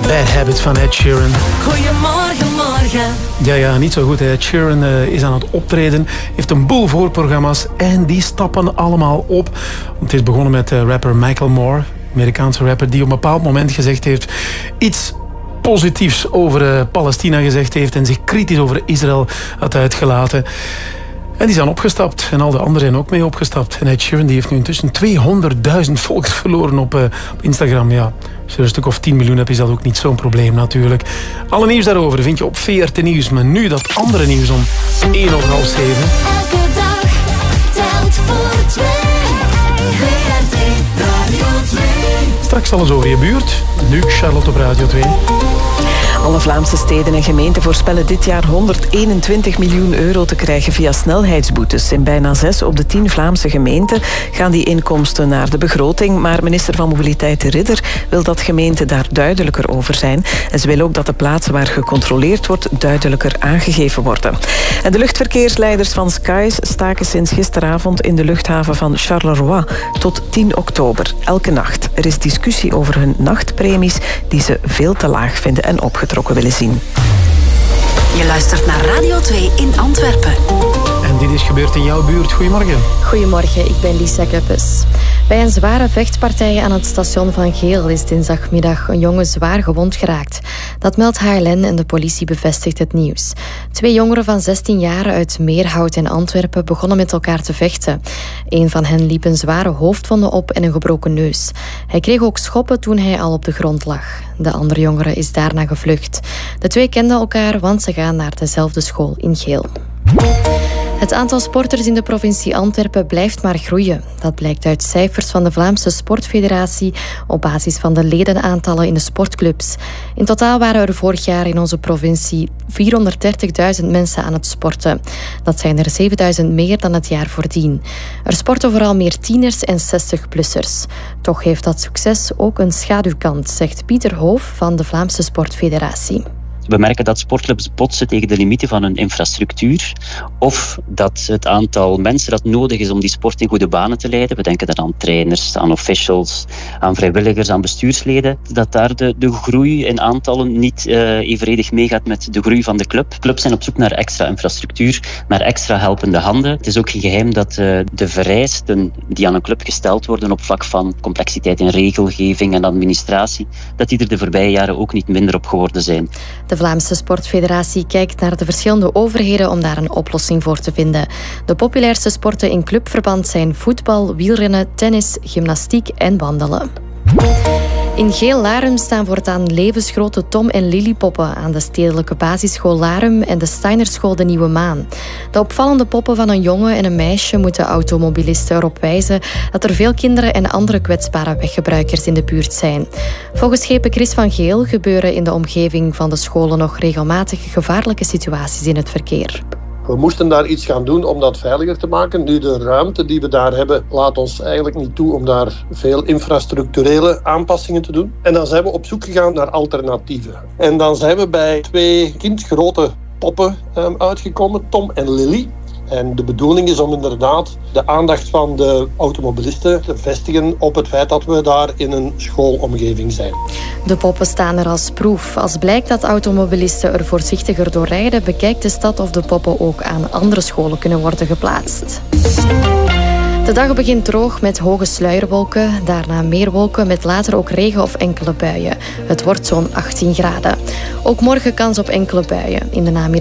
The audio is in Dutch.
Bad Habit van Ed Sheeran. Goedemorgen, morgen. Ja, niet zo goed. Ed Sheeran is aan het optreden, heeft een boel voorprogramma's en die stappen allemaal op. Het is begonnen met rapper Michael Moore, Amerikaanse rapper, die op een bepaald moment gezegd heeft iets positiefs over Palestina gezegd heeft en zich kritisch over Israël had uitgelaten. En die zijn opgestapt. En al de anderen zijn ook mee opgestapt. En Ed Sheeran die heeft nu intussen 200.000 volgers verloren op Instagram. Ja, als je er een stuk of 10 miljoen hebt, is dat ook niet zo'n probleem natuurlijk. Alle nieuws daarover vind je op VRT Nieuws. Maar nu dat andere nieuws om 1:30. Elke dag telt voor 2. VRT Radio 2. Straks alles over je buurt. Nu Charlotte op Radio 2. Alle Vlaamse steden en gemeenten voorspellen dit jaar 121 miljoen euro te krijgen via snelheidsboetes. In bijna 6 op de 10 Vlaamse gemeenten gaan die inkomsten naar de begroting. Maar minister van Mobiliteit De Ridder wil dat gemeenten daar duidelijker over zijn. En ze wil ook dat de plaatsen waar gecontroleerd wordt duidelijker aangegeven worden. En de luchtverkeersleiders van Skies staken sinds gisteravond in de luchthaven van Charleroi tot 10 oktober. Elke nacht. Er is discussie over hun nachtpremies die ze veel te laag vinden en opgetrokken willen zien. Je luistert naar Radio 2 in Antwerpen. En dit is gebeurd in jouw buurt. Goedemorgen. Goedemorgen, ik ben Lisa Kuppes. Bij een zware vechtpartij aan het station van Geel is dinsdagmiddag een jongen zwaar gewond geraakt. Dat meldt HLN en de politie bevestigt het nieuws. 2 jongeren van 16 jaar uit Meerhout en Antwerpen begonnen met elkaar te vechten. Een van hen liep een zware hoofdwonde op en een gebroken neus. Hij kreeg ook schoppen toen hij al op de grond lag. De andere jongere is daarna gevlucht. De 2 kenden elkaar, want ze gaan naar dezelfde school in Geel. Het aantal sporters in de provincie Antwerpen blijft maar groeien. Dat blijkt uit cijfers van de Vlaamse Sportfederatie op basis van de ledenaantallen in de sportclubs. In totaal waren er vorig jaar in onze provincie 430.000 mensen aan het sporten. Dat zijn er 7.000 meer dan het jaar voordien. Er sporten vooral meer tieners en 60-plussers. Toch heeft dat succes ook een schaduwkant, zegt Pieter Hoof van de Vlaamse Sportfederatie. We merken dat sportclubs botsen tegen de limieten van hun infrastructuur of dat het aantal mensen dat nodig is om die sport in goede banen te leiden, we denken dan aan trainers, aan officials, aan vrijwilligers, aan bestuursleden, dat daar de groei in aantallen niet evenredig meegaat met de groei van de club. Clubs zijn op zoek naar extra infrastructuur, naar extra helpende handen. Het is ook geen geheim dat de vereisten die aan een club gesteld worden op vlak van complexiteit in regelgeving en administratie, dat die er de voorbije jaren ook niet minder op geworden zijn. De Vlaamse Sportfederatie kijkt naar de verschillende overheden om daar een oplossing voor te vinden. De populairste sporten in clubverband zijn voetbal, wielrennen, tennis, gymnastiek en wandelen. In Geel-Larum staan voortaan levensgrote Tom- en Lily-poppen aan de stedelijke basisschool Larum en de Steinerschool De Nieuwe Maan. De opvallende poppen van een jongen en een meisje moeten automobilisten erop wijzen dat er veel kinderen en andere kwetsbare weggebruikers in de buurt zijn. Volgens schepen Chris van Geel gebeuren in de omgeving van de scholen nog regelmatig gevaarlijke situaties in het verkeer. We moesten daar iets gaan doen om dat veiliger te maken. Nu, de ruimte die we daar hebben, laat ons eigenlijk niet toe om daar veel infrastructurele aanpassingen te doen. En dan zijn we op zoek gegaan naar alternatieven. En dan zijn we bij 2 kindgrote poppen uitgekomen, Tom en Lily. En de bedoeling is om inderdaad de aandacht van de automobilisten te vestigen op het feit dat we daar in een schoolomgeving zijn. De poppen staan er als proef. Als blijkt dat automobilisten er voorzichtiger door rijden, bekijkt de stad of de poppen ook aan andere scholen kunnen worden geplaatst. De dag begint droog met hoge sluierwolken, daarna meer wolken met later ook regen of enkele buien. Het wordt zo'n 18 graden. Ook morgen kans op enkele buien. In de namiddag